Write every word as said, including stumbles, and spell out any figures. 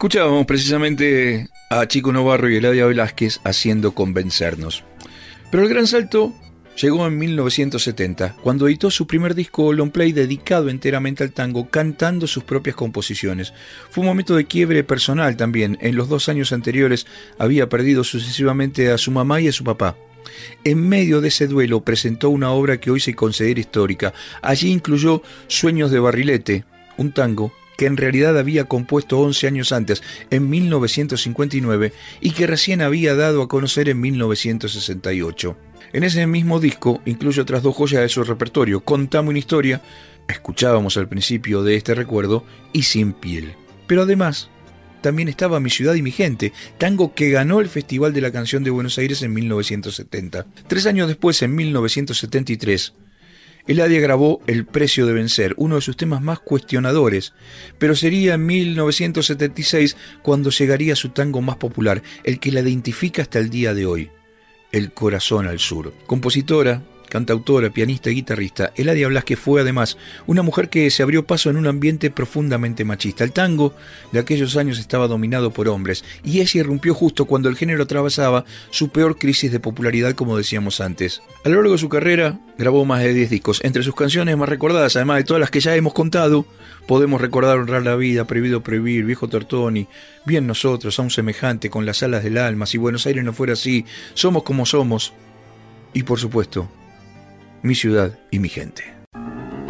Escuchábamos precisamente a Chico Novarro y Eladia Velázquez haciendo Convencernos. Pero el gran salto llegó en mil novecientos setenta, cuando editó su primer disco long play dedicado enteramente al tango, cantando sus propias composiciones. Fue un momento de quiebre personal también. En los dos años anteriores había perdido sucesivamente a su mamá y a su papá. En medio de ese duelo presentó una obra que hoy se considera histórica. Allí incluyó Sueños de Barrilete, un tango que en realidad había compuesto once años antes, en mil novecientos cincuenta y nueve, y que recién había dado a conocer en mil novecientos sesenta y ocho. En ese mismo disco incluye otras dos joyas de su repertorio: Contame una historia, escuchábamos al principio de este recuerdo, y Sin piel. Pero además, también estaba Mi ciudad y mi gente, tango que ganó el Festival de la Canción de Buenos Aires en mil novecientos setenta. Tres años después, en mil novecientos setenta y tres, Eladia grabó El precio de vencer, uno de sus temas más cuestionadores, pero sería en mil novecientos setenta y seis cuando llegaría su tango más popular, el que la identifica hasta el día de hoy, El corazón al sur. Compositora, cantautora, pianista y guitarrista, Eladia Velázquez fue además una mujer que se abrió paso en un ambiente profundamente machista. El tango de aquellos años estaba dominado por hombres, y ella irrumpió justo cuando el género atravesaba su peor crisis de popularidad, como decíamos antes. A lo largo de su carrera grabó más de diez discos. Entre sus canciones más recordadas, además de todas las que ya hemos contado, podemos recordar Honrar la vida, Prohibido prohibir, Viejo Tortoni, Bien nosotros, A un semejante, Con las alas del alma, Si Buenos Aires no fuera así, Somos como somos, y por supuesto, Mi ciudad y mi gente.